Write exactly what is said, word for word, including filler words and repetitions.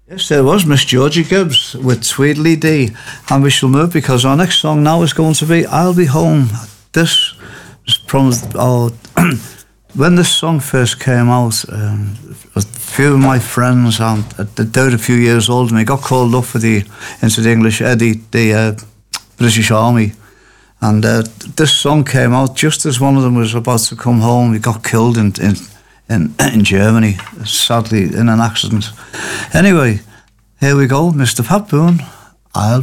Yes, there was Miss Georgie Gibbs with Tweedly Dee, and we shall move because our next song now is going to be "I'll Be Home." This was from oh, when this song first came out. Um, a few of my friends, and um, they're a few years older than me, got called up for the into the English, uh, the, the uh, British Army, and uh, this song came out just as one of them was about to come home. He got killed in in in, in Germany, sadly in an accident. Anyway, here we go, Mister Pat Boone. I'll